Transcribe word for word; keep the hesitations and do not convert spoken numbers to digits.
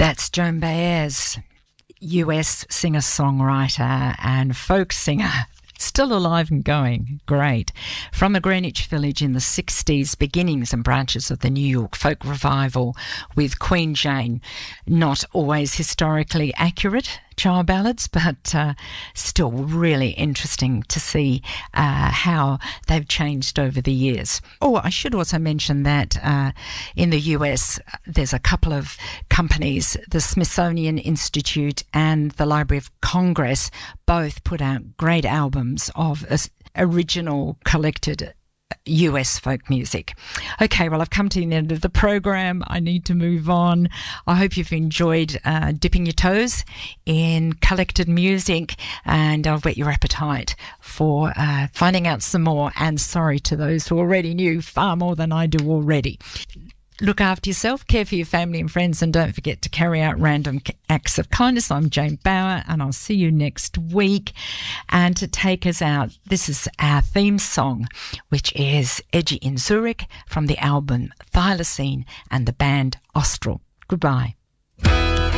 That's Joan Baez, U S singer-songwriter and folk singer. Still alive and going. Great. From a Greenwich village in the sixties, beginnings and branches of the New York folk revival with Queen Jane. Not always historically accurate child ballads, but uh, still really interesting to see uh, how they've changed over the years. Oh, I should also mention that uh, in the U S, there's a couple of companies, the Smithsonian Institute and the Library of Congress, both put out great albums of uh, original collected U S folk music. Okay, well, I've come to the end of the program. I need to move on. I hope you've enjoyed uh, dipping your toes in collected music, and I'll whet your appetite for uh, finding out some more. And sorry to those who already knew far more than I do already. Look after yourself, care for your family and friends, and don't forget to carry out random acts of kindness. I'm Jane Bauer, and I'll see you next week. And to take us out, this is our theme song, which is Edgy in Zurich from the album Thylacine and the band Austral. Goodbye.